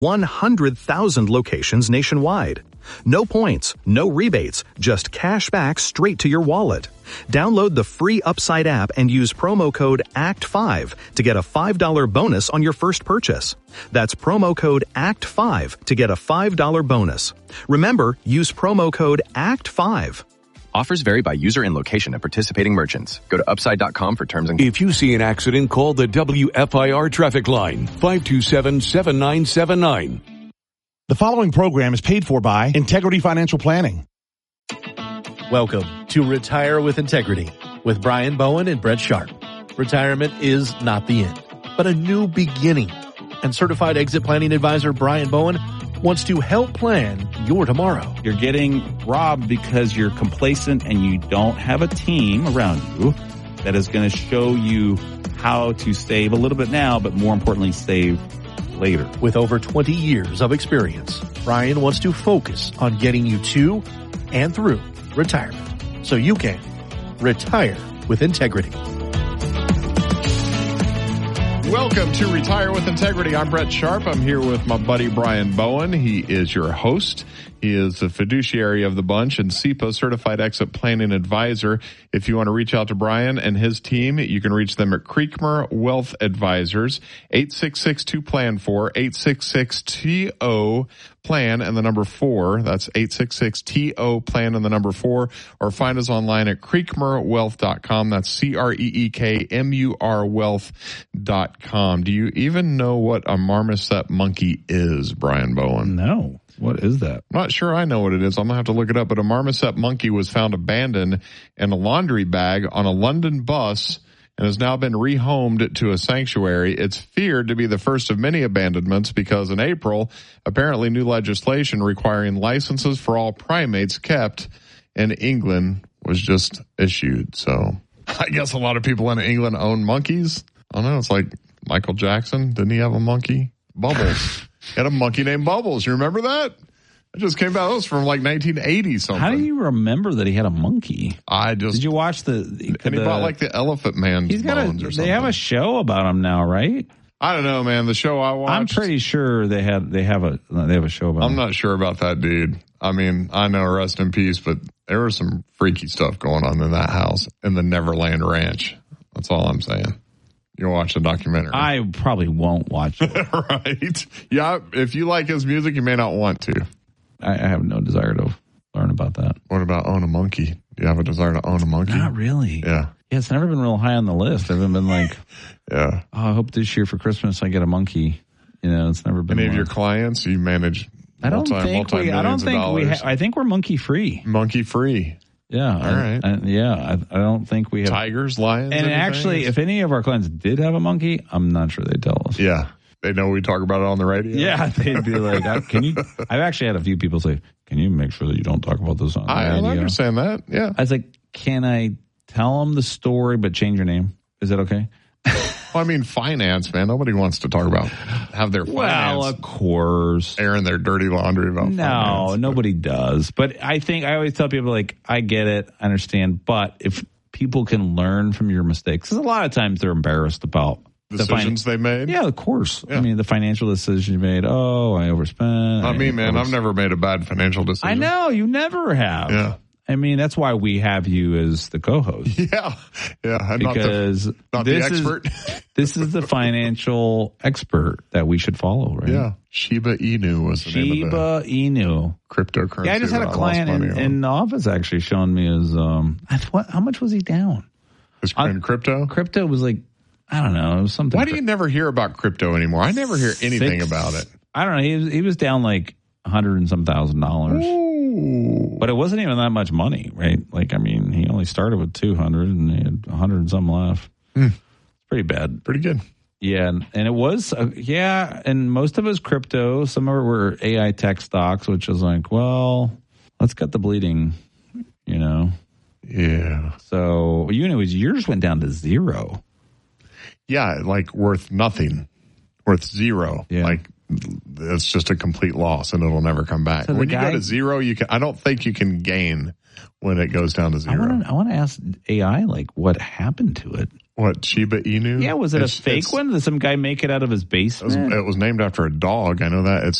100,000 locations nationwide. No points, no rebates, just cash back straight to your wallet. Download the free Upside app and use promo code ACT5 to get a $5 bonus on your first purchase. That's promo code ACT5 to get a $5 bonus. Remember, use promo code ACT5. Offers vary by user and location at participating merchants. Go to upside.com for terms and If you see an accident, call the WFIR traffic line, 527-7979. The following program is paid for by Integrity Financial Planning. Welcome to Retire with Integrity with Brian Bowen and Brett Sharp. Retirement is not the end, but a new beginning. And certified exit planning advisor Brian Bowen wants to help plan your tomorrow. You're getting robbed because you're complacent and you don't have a team around you that is going to show you how to save a little bit now, but more importantly, save later. With over 20 years of experience, Brian wants to focus on getting you to and through retirement so you can retire with integrity. Welcome to Retire with Integrity. I'm Brett Sharp. I'm here with my buddy Brian Bowen. He is your host. He is the fiduciary of the bunch and SEPA Certified Exit Planning Advisor. If you want to reach out to Brian and his team, you can reach them at Creekmer Wealth Advisors, 866-2-PLAN-4, 866-TO-PLAN and the number 4. That's 866-TO-PLAN and the number 4. Or find us online at creekmerwealth.com. That's CREEKMUR wealth.com. Do you even know what a marmoset monkey is, Brian Bowen? No. What is that? I'm not sure I know what it is. I'm going to have to look it up. But a marmoset monkey was found abandoned in a laundry bag on a London bus and has now been rehomed to a sanctuary. It's feared to be the first of many abandonments because in April, apparently new legislation requiring licenses for all primates kept in England was just issued. So I guess a lot of people in England own monkeys. I don't know. It's like Michael Jackson. Didn't he have a monkey? Bubbles. He had a monkey named Bubbles. You remember that? It just came out. It was from like 1980 something. How do you remember that he had a monkey? Did you watch and he bought like the Elephant Man's bones or something. They have a show about him now, right? I don't know, man. The show I watched. I'm pretty sure they have a show about him. I'm not sure about that dude. I mean, I know, rest in peace, but there was some freaky stuff going on in that house in the Neverland Ranch. That's all I'm saying. You'll watch the documentary. I probably won't watch it. Right. Yeah, if you like his music, you may not want to. I have no desire to learn about that. What about own a monkey? Do you have a desire to own a monkey? Not really. Yeah. Yeah, it's never been real high on the list. I haven't been like, yeah. Oh, I hope this year for Christmas I get a monkey. You know, it's never been. Any of your clients, you manage I think we're monkey free. Monkey free. Yeah. All right. I don't think we have tigers, lions. And actually, if any of our clients did have a monkey, I'm not sure they'd tell us. Yeah. They know we talk about it on the radio. Yeah. They'd be like, I've actually had a few people say, can you make sure that you don't talk about this on the radio? I understand that. Yeah. I was like, can I tell them the story but change your name? Is that okay? Well, I mean, finance, man. Nobody wants to talk about have their finance. Well, of course, airing their dirty laundry about finance. No, nobody does. But I always tell people, like, I get it, I understand. But if people can learn from your mistakes, because a lot of times they're embarrassed about decisions they made. Yeah, of course. Yeah. I mean, the financial decisions you made. Oh, I overspent. Not me, man. I've never made a bad financial decision. I know you never have. Yeah. I mean, that's why we have you as the co-host. Yeah. I'm because not the expert. This is the financial expert that we should follow, right? Yeah. Shiba Inu was the name of Shiba Inu. Cryptocurrency. Yeah, I just had a client in the office actually showing me his, how much was he down? In crypto? Crypto was like, I don't know. It was something. Why do you never hear about crypto anymore? I never hear anything about it. I don't know. He was down like $100 and some $1,000. Ooh. But it wasn't even that much money, right? Like, I mean, he only started with 200 and he had 100 and some left. It's pretty bad. Pretty good. Yeah. And it was, and most of it was crypto. Some of it were AI tech stocks, which was like, well, let's get the bleeding, you know? Yeah. So, yours went down to zero. Yeah, like worth nothing. Worth zero. Yeah. Like, it's just a complete loss and it'll never come back. So when you go to zero, I don't think you can gain when it goes down to zero. I want to ask AI, like, what happened to it? What, Shiba Inu? Yeah, was it a fake one? Did some guy make it out of his basement? It was named after a dog. I know that. It's